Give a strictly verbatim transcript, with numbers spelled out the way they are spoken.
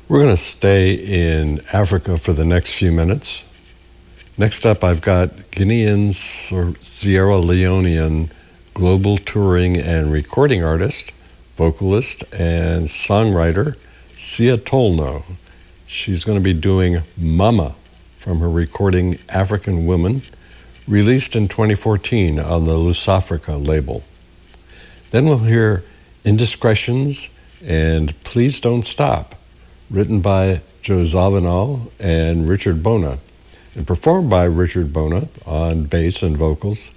We're going to stay in Africa for the next few minutes. Next up, I've got Guinean or Sierra Leonean global touring and recording artist, vocalist, and songwriter, Sia Tolno. She's going to be doing Mama from her recording African Woman, released in twenty fourteen on the Lusafrica label. Then we'll hear Indiscretions and Please Don't Stop, written by Joe Zawinul and Richard Bona, and performed by Richard Bona on bass and vocals,